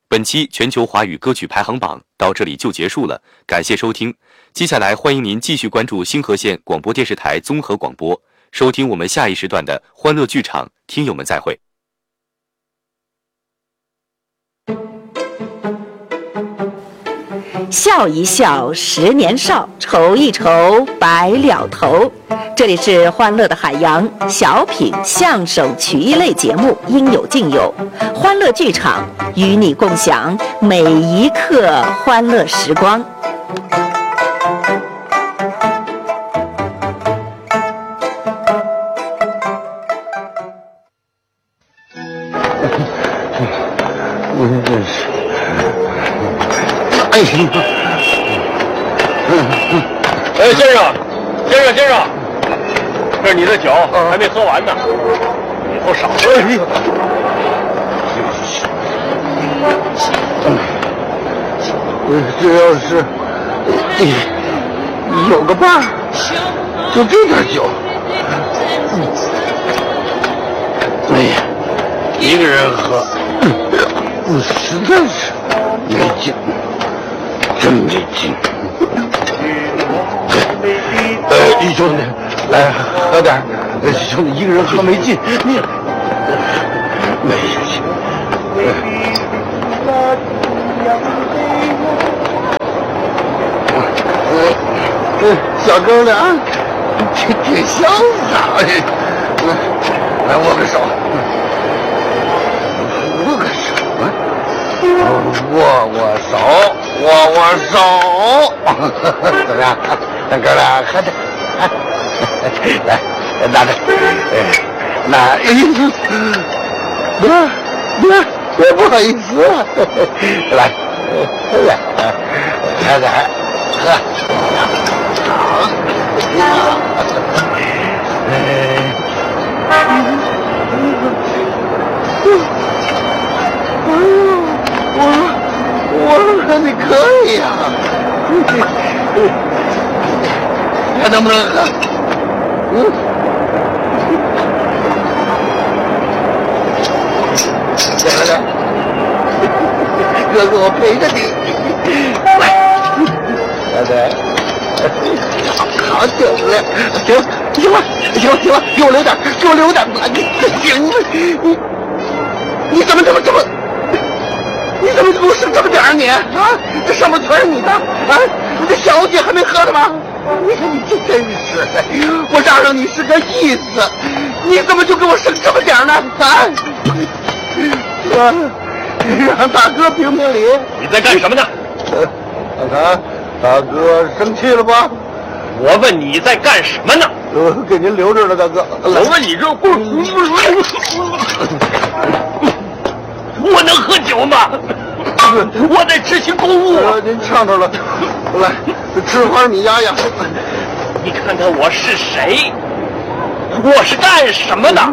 本期全球华语歌曲排行榜到这里就结束了，感谢收听。接下来欢迎您继续关注星河县广播电视台综合广播，收听我们下一时段的欢乐剧场。听友们再会。 笑一笑10年少，愁一愁白了头。这里是欢乐的海洋小品相声曲艺类节目，应有尽有。欢乐剧场与你共享每一刻欢乐时光。 我真是，哎先生，这是你的酒，还没喝完呢，以后少喝点。 这要是有个伴儿，就这点酒，哎呀，一个人喝，实在是没劲，真没劲。兄弟，来喝点。兄弟，一个人喝没劲，你没劲。小哥俩挺潇洒。来握个手，握个手，握手，怎么样？咱哥俩喝点。来，拿着，别不好意思，来，喝，我看你可以呀，还能不能喝？来，哥哥，我陪着你。来，好酒了，行了，给我留点，你怎么给我剩这么点啊你啊？这上面全是你的啊！你这小姐还没喝呢吗？你看你这真是的，我让你是个意思，你怎么就给我剩这么点呢？让大哥评评理。 你在干什么呢？ 看大哥生气了吧？ 我问你在干什么呢？ 给您留着了，大哥。 我问你这我能喝酒吗？我在执行公务。 您呛着了，来吃花米压压。 你看看我是谁？我是干什么的？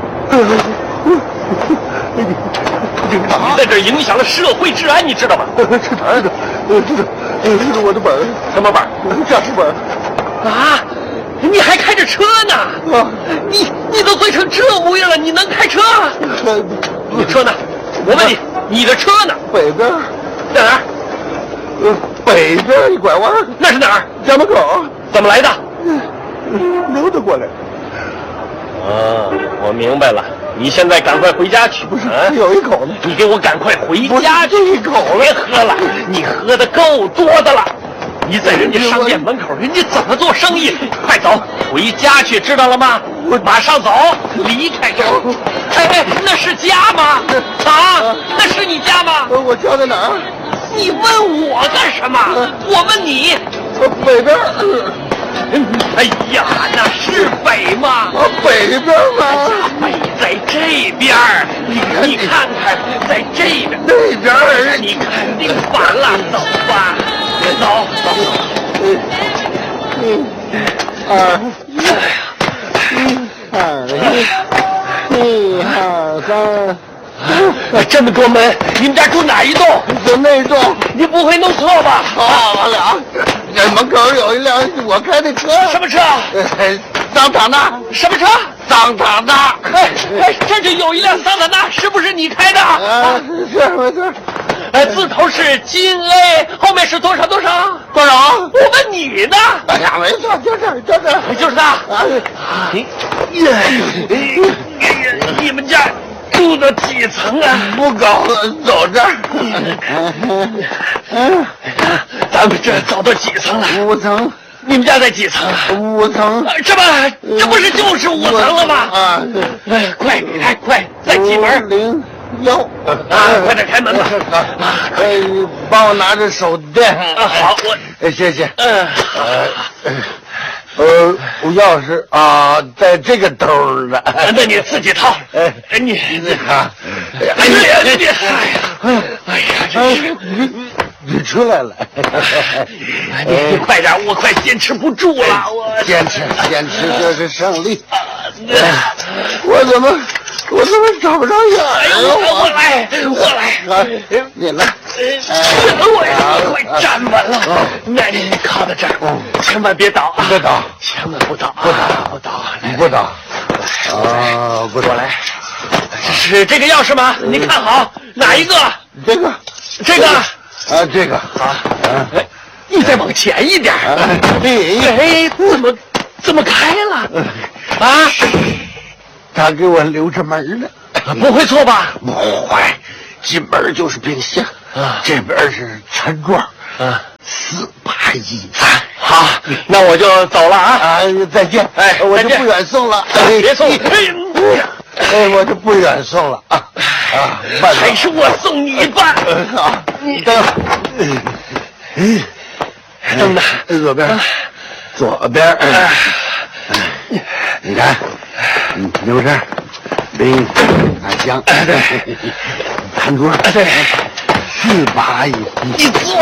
你在这影响了社会治安，你知道吗？ 这哪儿的？这是我的本儿。 什么本儿？ 驾驶本。 啊！你还开着车呢？你都醉成这模样了，你能开车？你车呢？我问你，你的车呢？ 北边。 在哪儿？ 北边一拐弯。 那是哪儿？ 家门口。 怎么来的？ 溜达过来。 我明白了。你现在赶快回家去。 不是，有一口呢。 你给我赶快回家去。 一口了。 别喝了，你喝的够多的了。你在人家商店门口，人家怎么做生意？快走，回家去，知道了吗？马上走，离开这儿。哎，那是家吗？啊，那是你家吗？ 我家在哪儿？ 你问我干什么？我问你。 北边。 哎呀，那是北吗？ 北边吗？ 北在这边。你看看，在这边。 那边。 你肯定烦了，走吧。走。 1、2、3。 这么多门，你们家住哪一栋？ 住那栋。 你不会弄错吧？ 我俩。这门口有一辆我开的车。 什么车？ 桑塔纳。 什么车？ 桑塔纳。 这就有一辆桑塔纳，是不是你开的？ 是没错。 字头是金 A， 后面是多少？ 多少？ 我问你呢。 哎呀，没错， 就是他。你们家住的几层啊？ 不高，走这儿。 咱们这走到几层了 ？5层。 你们家在几层啊 ？5层。 这不是就是5层了吗？ 啊， 快，在几门 ？01。 快点开门吧！ 帮我拿着手电。 好， 谢谢。钥匙啊，在这个兜呢。 那你自己掏。你看，你出来了。 你快点，我快坚持不住了。 坚持就是胜利。我怎么找不着眼儿？ 我来， 你来。 我快站稳了。那你靠在这儿，千万别倒啊！ 别倒， 千万不倒， 不倒。不倒。 我来。是这个钥匙吗？你看好哪一个？ 这个。这个好。你再往前一点。怎么开了？啊？ 他给我留着门呢。 不会错吧？ 不会，进门就是冰箱。这边是餐桌。4、8、1、3。 好，那我就走了啊！ 再见。我就不远送了。 别送。 我就不远送了啊！ 还是我送你吧。 灯呢？左边。你看，留这儿，冰箱，餐桌， 对 ，4、8、1， 你坐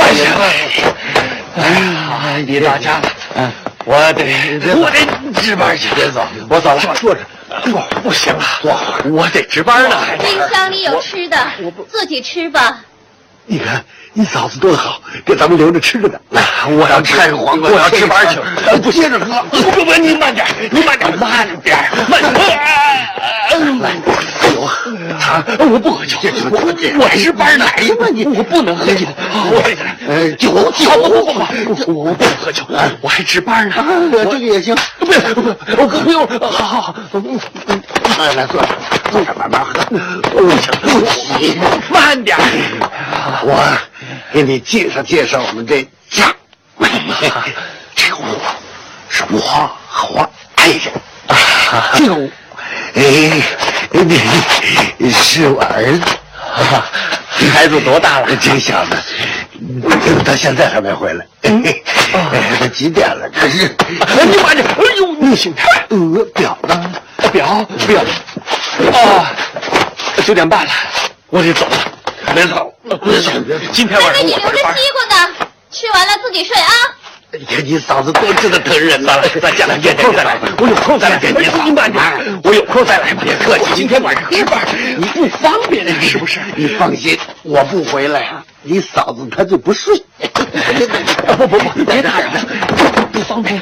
下。你到家了，我得值班去。 别走， 我走了。 坐着。 不行了，我得值班呢。 冰箱里有吃的，自己吃吧。 你看，你嫂子多好，给咱们留着吃着呢。 我要吃黄瓜，我要值班去。 不接着喝。 不，你慢点。来，酒。我不喝酒，我值班呢。我不能喝酒。 酒， 我不能喝酒，我还值班呢。 这个也行。 不用。好。 来坐着，慢慢喝。 不行，慢点。 我给你介绍我们这家。这个我是我和爱人。这个你是我儿子。 孩子多大了？ 这小子，他现在还没回来。都几点了？这是。 你慢点。哎呦，你心态。 表呢？ 表。9点半了，我得走了。 别走， 今天晚上还给你留着西瓜呢，吃完了自己睡啊。 你嫂子多知道疼人了。 咱家有空再来，我有空再来。你慢点，我有空再来吧。别客气，今天晚上值班，你不方便呀，是不是？ 你放心，我不回来，你嫂子她就不睡。 不，你别打扰了，不方便。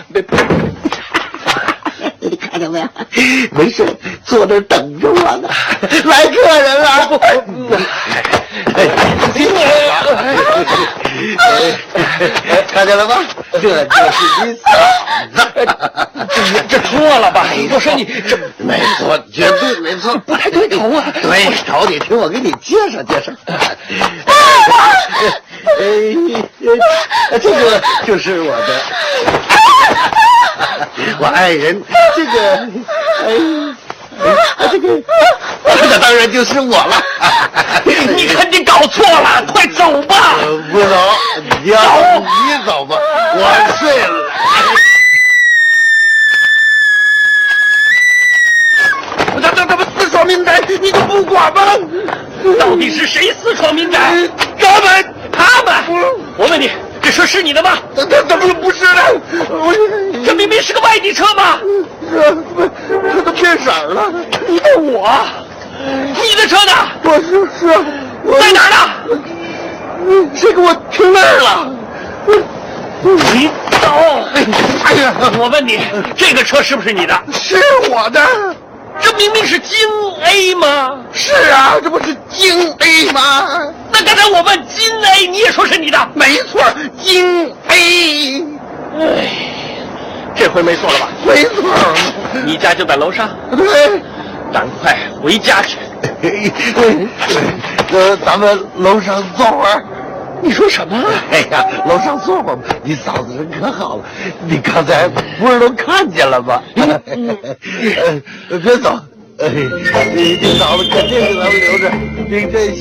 你看见没有？没事，坐这等着我呢。来客人了。看见了吧？这就是你嫂子。 这错了吧？我说你这没错，绝对没错， 不太对头啊。 对头，你听我给你介绍。这个就是我的我爱人，这个当然就是我了。 你看你搞错了，快走吧。 不走，你走吧，我睡了。他们私闯民宅，你就不管吗？ 到底是谁私闯民宅？他们。我问你，这车是你的吗？ 怎么不是呢？ 这明明是个外地车嘛。 这都变色了。 你问我，你的车呢？ 我在哪儿呢？ 谁给我停那儿了？ 你走！ 哎呀， 我问你，这个车是不是你的？ 是我的。 这明明是京 A 吗？ 是啊，这不是京 A 吗？ 那刚才我问金 A， 你也说是你的？ 没错，金 A。 哎，这回没错了吧？ 没错。 你家就在楼上？ 对。 赶快回家去。 咱们楼上坐会儿。 你说什么？ 哎呀，楼上坐会儿吧。你嫂子人可好了，你刚才不是都看见了吗？别走。你嫂子肯定给咱们留着，您这